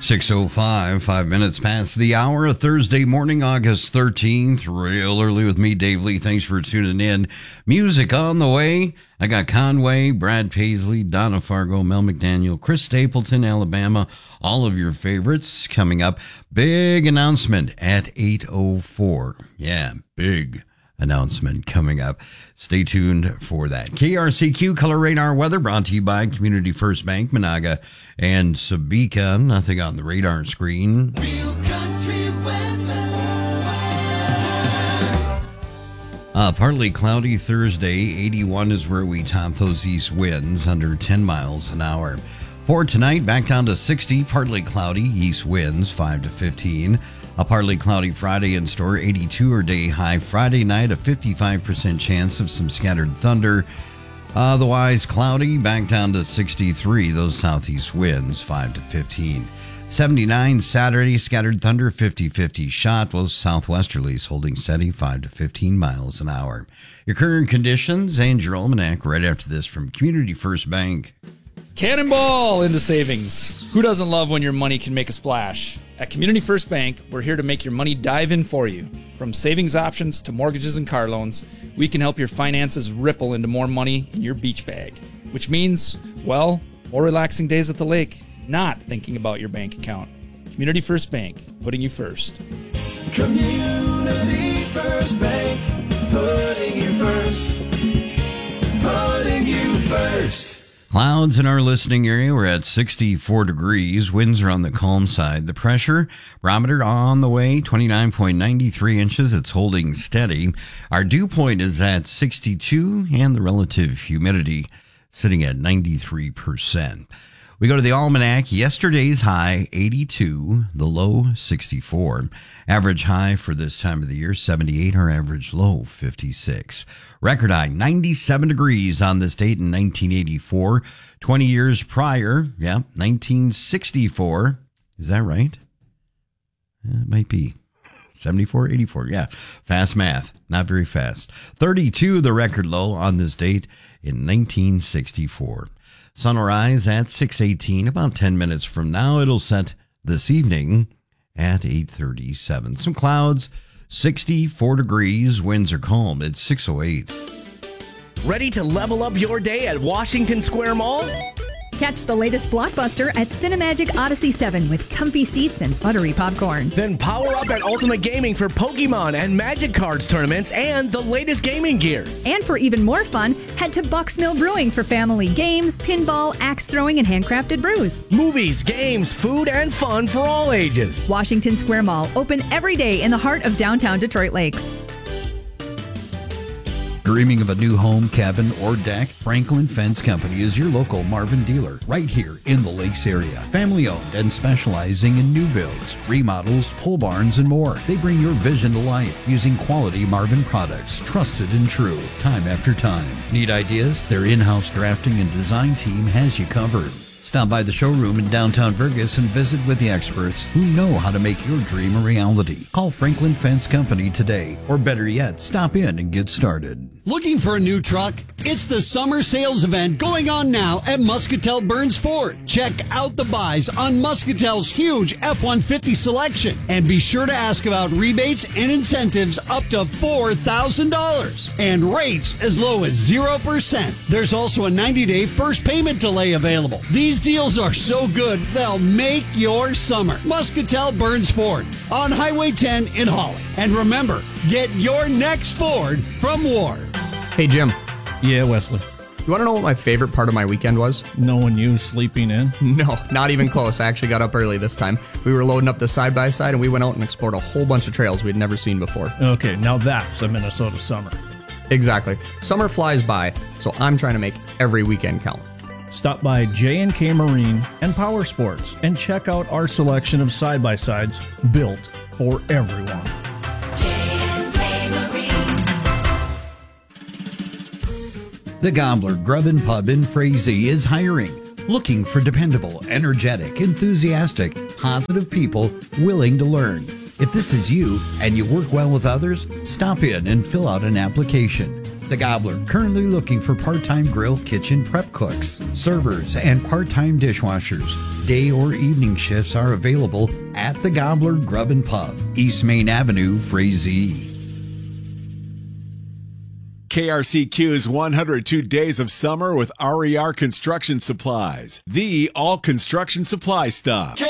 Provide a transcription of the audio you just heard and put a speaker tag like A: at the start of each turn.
A: 6:05, 5 minutes past the hour of Thursday morning, August 13th. Real early with me, Dave Lee. Thanks for tuning in. Music on the way. I got Conway, Brad Paisley, Donna Fargo, Mel McDaniel, Chris Stapleton, Alabama. All of your favorites coming up. Big announcement at 8:04. Yeah, big announcement coming up. Stay tuned for that. KRCQ Color Radar Weather brought to you by Community First Bank, Monaga and Sabika. Nothing on the radar screen.
B: Real country weather.
A: Partly cloudy Thursday. 81 is where we top those east winds under 10 miles an hour. For tonight, back down to 60, partly cloudy, east winds 5 to 15. A partly cloudy Friday in store, 82 or day high. Friday night, a 55% chance of some scattered thunder. Otherwise cloudy, back down to 63, those southeast winds 5 to 15. 79 Saturday, scattered thunder, 50-50 shot. Those southwesterlies holding steady 5 to 15 miles an hour. Your current conditions and your almanac right after this from Community First Bank.
C: Cannonball into savings. Who doesn't love when your money can make a splash? At Community First Bank, we're here to make your money dive in for you. From savings options to mortgages and car loans, we can help your finances ripple into more money in your beach bag. Which means, well, more relaxing days at the lake, not thinking about your bank account. Community First Bank, putting you first.
B: Community First Bank, putting you first. Putting you first.
A: Clouds in our listening area. We're at 64 degrees. Winds are on the calm side. The pressure barometer on the way, 29.93 inches. It's holding steady. Our dew point is at 62 and the relative humidity sitting at 93%. We go to the almanac. Yesterday's high, 82, the low, 64. Average high for this time of the year, 78. Our average low, 56. Record high, 97 degrees on this date in 1984. 20 years prior, 1964. Is that right? It might be. 74, 84, yeah. Fast math, not very fast. 32, the record low on this date in 1964. Sunrise at 6:18, about 10 minutes from now. It'll set this evening at 8:37. Some clouds, 64 degrees, winds are calm. It's 6:08.
D: Ready to level up your day at Washington Square Mall?
E: Catch the latest blockbuster at Cinemagic Odyssey 7 with comfy seats and buttery popcorn.
D: Then power up at Ultimate Gaming for Pokemon and Magic Cards tournaments and the latest gaming gear.
E: And for even more fun, head to Bucks Mill Brewing for family games, pinball, axe throwing, and handcrafted brews.
D: Movies, games, food, and fun for all ages.
E: Washington Square Mall, open every day in the heart of downtown Detroit Lakes.
A: Dreaming of a new home, cabin, or deck? Franklin Fence Company is your local Marvin dealer right here in the Lakes area. Family owned and specializing in new builds, remodels, pole barns, and more. They bring your vision to life using quality Marvin products, trusted and true, time after time. Need ideas? Their in-house drafting and design team has you covered. Stop by the showroom in downtown Fergus and visit with the experts who know how to make your dream a reality. Call Franklin Fence Company today, or better yet, stop in and get started.
F: Looking for a new truck? It's the summer sales event going on now at Muscatel Burns Ford. Check out the buys on Muscatel's huge F-150 selection. And be sure to ask about rebates and incentives up to $4,000. And rates as low as 0%. There's also a 90-day first payment delay available. These deals are so good, they'll make your summer. Muscatel Burns Ford on Highway 10 in Holly. And remember, get your next Ford from Ward.
G: Hey, Jim.
H: Yeah, Wesley.
G: You want to know what my favorite part of my weekend was?
H: Knowing you sleeping in?
G: No, not even close. I actually got up early this time. We were loading up the side-by-side, and we went out and explored a whole bunch of trails we'd never seen before.
H: Okay, now that's a Minnesota summer.
G: Exactly. Summer flies by, so I'm trying to make every weekend count.
H: Stop by J&K Marine and Power Sports and check out our selection of side-by-sides built for everyone.
A: The Gobbler Grub and Pub in Frazee is hiring. Looking for dependable, energetic, enthusiastic, positive people willing to learn. If this is you and you work well with others, stop in and fill out an application. The Gobbler, currently looking for part-time grill kitchen prep cooks, servers, and part-time dishwashers. Day or evening shifts are available at The Gobbler Grub and Pub, East Main Avenue, Frazee.
I: KRCQ's 102 Days of Summer with RER Construction Supplies, the all construction supply stop.